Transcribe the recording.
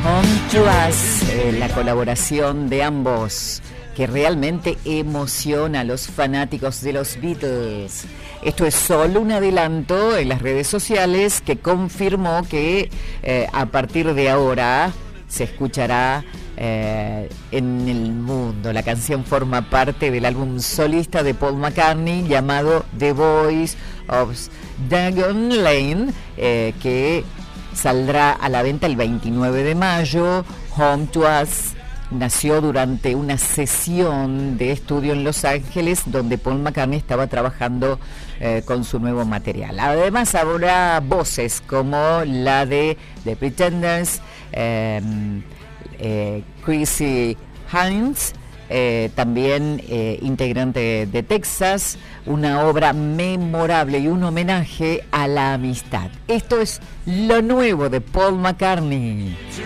Home to Us, la colaboración de ambos, que realmente emociona a los fanáticos de los Beatles. Esto es solo un adelanto en las redes sociales que confirmó que a partir de ahora se escuchará en el mundo. La canción forma parte del álbum solista de Paul McCartney llamado The Voice of Diagon Lane, que saldrá a la venta el 29 de mayo. Home to Us nació durante una sesión de estudio en Los Ángeles donde Paul McCartney estaba trabajando con su nuevo material. Además habrá voces como la de The Pretenders, Chrissy Hines, también integrante de Texas, una obra memorable y un homenaje a la amistad. Esto es lo nuevo de Paul McCartney.